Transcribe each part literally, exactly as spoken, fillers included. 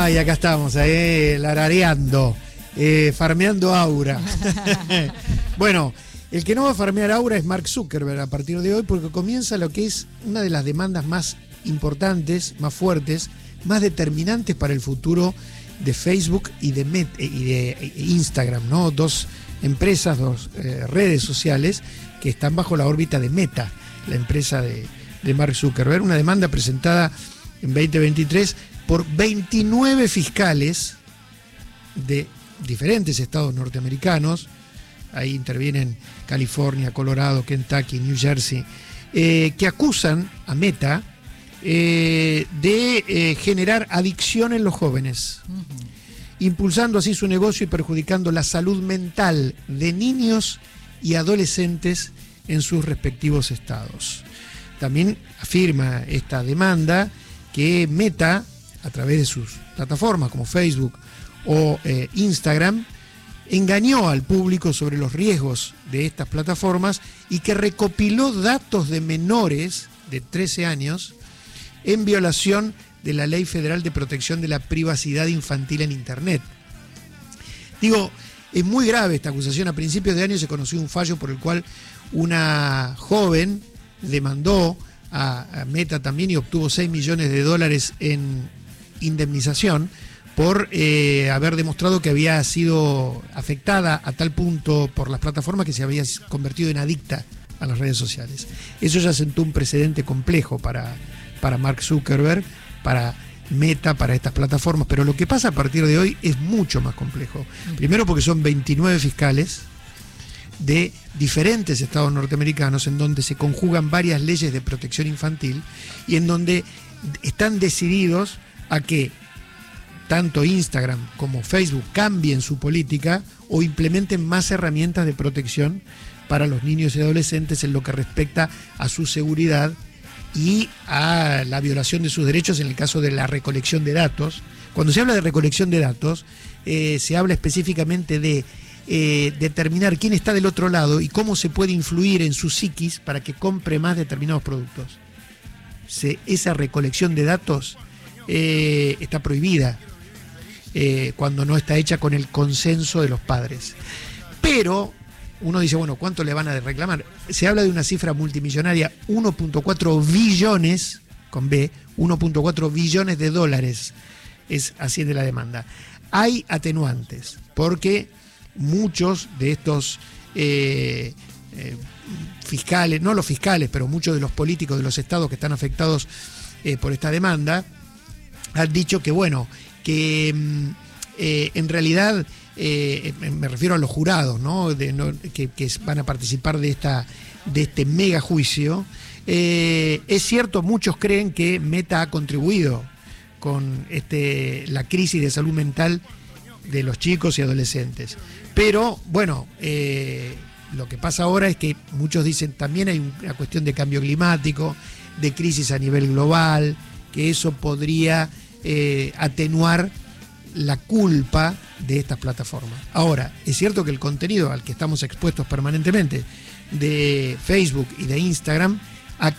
Ay, acá estamos, eh, larareando, eh, farmeando aura. Bueno, el que no va a farmear aura es Mark Zuckerberg a partir de hoy, porque comienza lo que es una de las demandas más importantes, más fuertes, más determinantes para el futuro de Facebook y de, Met, y de Instagram, ¿no? Dos empresas, dos eh, redes sociales que están bajo la órbita de Meta, la empresa de, de Mark Zuckerberg. Una demanda presentada en veinte veintitrés por veintinueve fiscales de diferentes estados norteamericanos. Ahí intervienen California, Colorado, Kentucky, New Jersey, eh, que acusan a Meta eh, de eh, generar adicción en los jóvenes, uh-huh. impulsando así su negocio y perjudicando la salud mental de niños y adolescentes en sus respectivos estados. También afirma esta demanda que Meta, a través de sus plataformas como Facebook o eh, Instagram, engañó al público sobre los riesgos de estas plataformas y que recopiló datos de menores de trece años en violación de la Ley Federal de Protección de la Privacidad Infantil en Internet. Digo, es muy grave esta acusación. A principios de año se conoció un fallo por el cual una joven demandó a Meta también y obtuvo seis millones de dólares en indemnización por eh, haber demostrado que había sido afectada a tal punto por las plataformas que se había convertido en adicta a las redes sociales. Eso ya sentó un precedente complejo para, para Mark Zuckerberg, para Meta, para estas plataformas, pero lo que pasa a partir de hoy es mucho más complejo. Primero porque son veintinueve fiscales de diferentes estados norteamericanos en donde se conjugan varias leyes de protección infantil y en donde están decididos a que tanto Instagram como Facebook cambien su política o implementen más herramientas de protección para los niños y adolescentes en lo que respecta a su seguridad y a la violación de sus derechos en el caso de la recolección de datos. Cuando se habla de recolección de datos, eh, se habla específicamente de Eh, determinar quién está del otro lado y cómo se puede influir en su psiquis para que compre más determinados productos. Se, esa recolección de datos eh, está prohibida eh, cuando no está hecha con el consenso de los padres. Pero uno dice, bueno, ¿cuánto le van a reclamar? Se habla de una cifra multimillonaria, uno punto cuatro billones, con B, uno punto cuatro billones de dólares, es así de la demanda. Hay atenuantes, porque muchos de estos eh, eh, fiscales, no los fiscales, pero muchos de los políticos de los estados que están afectados eh, por esta demanda, han dicho que, bueno, que eh, en realidad, eh, me refiero a los jurados, ¿no? De, no que, que van a participar de, esta, de este mega juicio, eh, es cierto, muchos creen que Meta ha contribuido con este, la crisis de salud mental de los chicos y adolescentes. Pero, bueno, eh, lo que pasa ahora es que muchos dicen también hay una cuestión de cambio climático, de crisis a nivel global, que eso podría eh, atenuar la culpa de estas plataformas. Ahora, es cierto que el contenido al que estamos expuestos permanentemente de Facebook y de Instagram, a,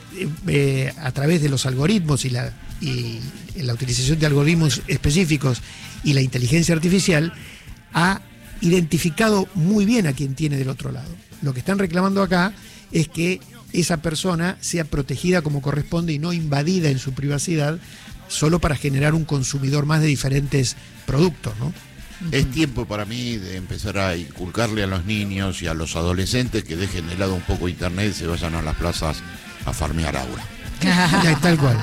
eh, a través de los algoritmos y la, y la utilización de algoritmos específicos y la inteligencia artificial, ha identificado muy bien a quien tiene del otro lado. Lo que están reclamando acá es que esa persona sea protegida como corresponde y no invadida en su privacidad solo para generar un consumidor más de diferentes productos, ¿no? Es tiempo para mí de empezar a inculcarle a los niños y a los adolescentes que dejen de lado un poco internet y se vayan a las plazas a farmear aura. Ya, tal cual.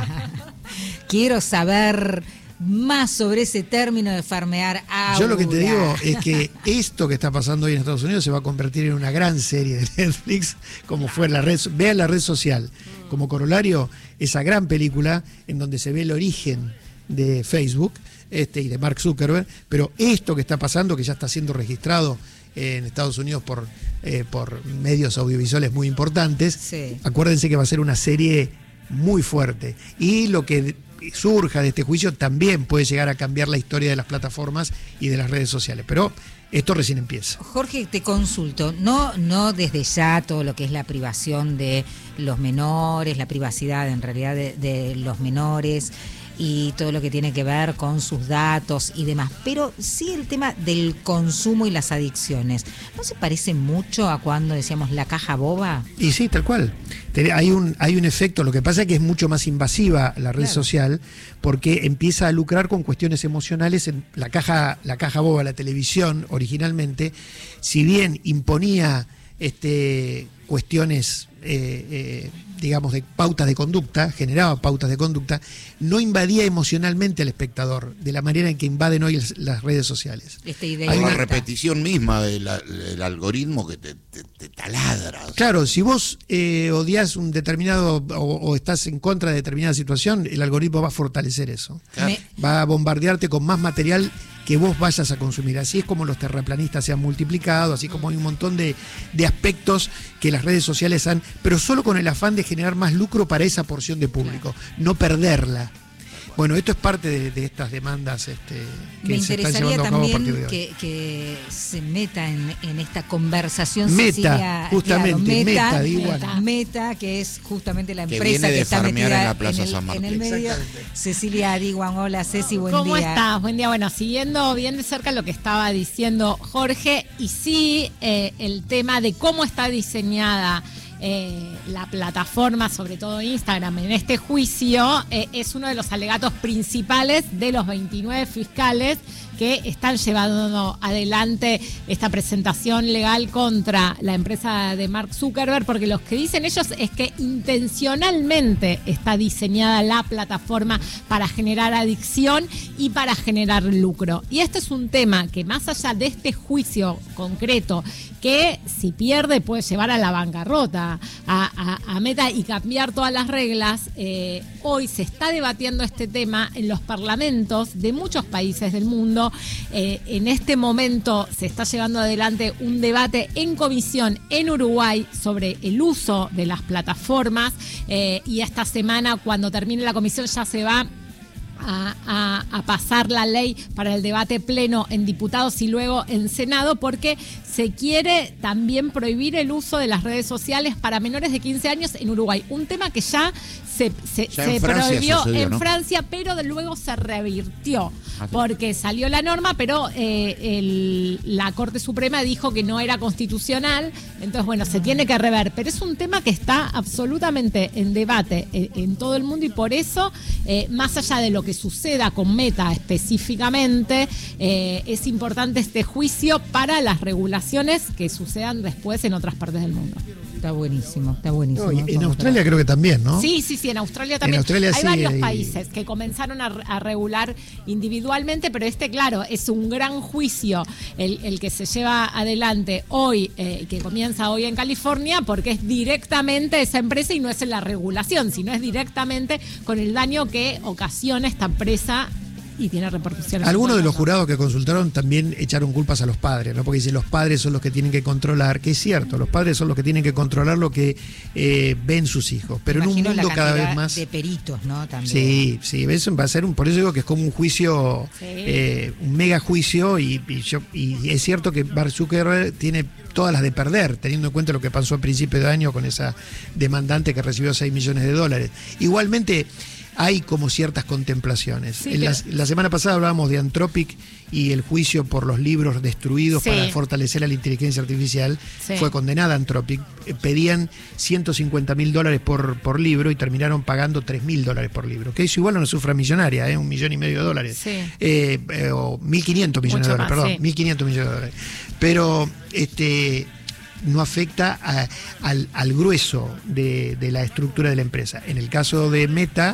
Quiero saber más sobre ese término de farmear aura. Yo lo que te digo es que esto que está pasando hoy en Estados Unidos se va a convertir en una gran serie de Netflix, como fue la red, vean la red social, como corolario, esa gran película en donde se ve el origen de Facebook este, y de Mark Zuckerberg, pero esto que está pasando, que ya está siendo registrado en Estados Unidos por, eh, por medios audiovisuales muy importantes, sí. Acuérdense que va a ser una serie muy fuerte, y lo que surja de este juicio también puede llegar a cambiar la historia de las plataformas y de las redes sociales, pero esto recién empieza. Jorge, te consulto, no, no desde ya todo lo que es la privación de los menores, la privacidad en realidad de, de los menores y todo lo que tiene que ver con sus datos y demás, pero sí el tema del consumo y las adicciones. ¿No se parece mucho a cuando decíamos la caja boba? Y sí, tal cual. Hay un, hay un efecto, lo que pasa es que es mucho más invasiva la red claro. social, porque empieza a lucrar con cuestiones emocionales. En la caja, la caja boba, la televisión, originalmente, si bien imponía este, cuestiones, eh, eh, digamos, de pautas de conducta, generaba pautas de conducta, no invadía emocionalmente al espectador, de la manera en que invaden hoy las redes sociales. Esta idea Hay una repetición misma del, del algoritmo que te, te, te taladra. Claro, si vos eh, odias un determinado o, o estás en contra de determinada situación, el algoritmo va a fortalecer eso. Claro. Va a bombardearte con más material que vos vayas a consumir. Así es como los terraplanistas se han multiplicado, así como hay un montón de, de aspectos que las redes sociales han, pero solo con el afán de generar más lucro para esa porción de público, no perderla. Bueno, esto es parte de, de estas demandas este, que Me se están interesaría llevando a cabo a partir de también hoy. Que, que se meta en, en esta conversación Meta, Cecilia, justamente, claro, Meta, Meta, digo, Meta, bueno. Meta, que es justamente la que empresa que está metida en la Plaza en, el, San Martín. en el medio. Cecilia Adiguan, hola Ceci, buen ¿Cómo día. ¿Cómo estás? Buen día. Bueno, siguiendo bien de cerca lo que estaba diciendo Jorge, y sí, eh, el tema de cómo está diseñada Eh, la plataforma, sobre todo Instagram, en este juicio, eh, es uno de los alegatos principales de los veintinueve fiscales que están llevando adelante esta presentación legal contra la empresa de Mark Zuckerberg, porque lo que dicen ellos es que intencionalmente está diseñada la plataforma para generar adicción y para generar lucro. Y este es un tema que, más allá de este juicio concreto, que si pierde puede llevar a la bancarrota a, a, a Meta y cambiar todas las reglas, eh, hoy se está debatiendo este tema en los parlamentos de muchos países del mundo. Eh, en este momento se está llevando adelante un debate en comisión en Uruguay sobre el uso de las plataformas, eh, y esta semana, cuando termine la comisión, ya se va A, a, a pasar la ley para el debate pleno en diputados y luego en Senado, porque se quiere también prohibir el uso de las redes sociales para menores de quince años en Uruguay. Un tema que ya se, se, ya se en prohibió sucedió, en ¿no? Francia, pero de luego se revirtió, porque salió la norma, pero eh, el, la Corte Suprema dijo que no era constitucional. Entonces, bueno, se tiene que rever, pero es un tema que está absolutamente en debate en, en todo el mundo, y por eso, eh, más allá de lo que suceda con Meta específicamente, eh, es importante este juicio para las regulaciones que sucedan después en otras partes del mundo. Está buenísimo, está buenísimo. No, en Australia creo que también, ¿no? Sí, sí, sí, en Australia también. En Australia hay sí, varios hay... países que comenzaron a, a regular individualmente, pero este, claro, es un gran juicio el, el que se lleva adelante hoy, eh, que comienza hoy en California, porque es directamente esa empresa y no es en la regulación, sino es directamente con el daño que ocasiona esta empresa y tiene repercusiones. Algunos de los jurados que consultaron también echaron culpas a los padres, ¿no? Porque dicen, los padres son los que tienen que controlar, que es cierto, los padres son los que tienen que controlar lo que eh, ven sus hijos, pero Imagino en un mundo la cada vez más de peritos, ¿no? También. Sí, sí, eso va a ser un, por eso digo que es como un juicio, sí. eh, un mega juicio, y, y, yo, y es cierto que Mark Zuckerberg tiene todas las de perder, teniendo en cuenta lo que pasó a principio de año con esa demandante que recibió seis millones de dólares. Igualmente hay como ciertas contemplaciones. Sí, en la, pero... la semana pasada hablábamos de Anthropic y el juicio por los libros destruidos, sí, para fortalecer a la inteligencia artificial. Sí. Fue condenada Anthropic. Eh, pedían ciento cincuenta mil dólares por, por libro y terminaron pagando tres mil dólares por libro. Que eso igual a una cifra millonaria, ¿eh? un millón y medio de dólares. Sí. Eh, eh, o mil quinientos millones Mucho de dólares, más, perdón, sí. mil quinientos millones de dólares. Pero este no afecta a, al, al grueso de, de la estructura de la empresa. En el caso de Meta,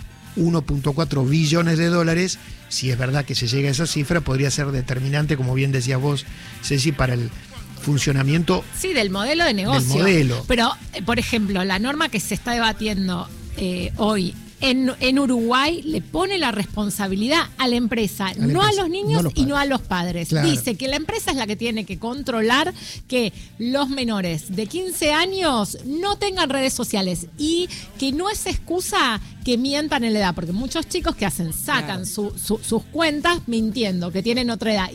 uno punto cuatro billones de dólares, si es verdad que se llega a esa cifra, podría ser determinante, como bien decías vos, Ceci, para el funcionamiento, sí, del modelo de negocio. Del modelo. Pero, por ejemplo, la norma que se está debatiendo eh, hoy en, en Uruguay le pone la responsabilidad a la empresa, a la no empresa, a los niños no a los y no a los padres. Claro. Dice que la empresa es la que tiene que controlar que los menores de quince años no tengan redes sociales, y que no es excusa que mientan en la edad, porque muchos chicos que hacen, sacan claro. su, su, sus cuentas mintiendo que tienen otra edad.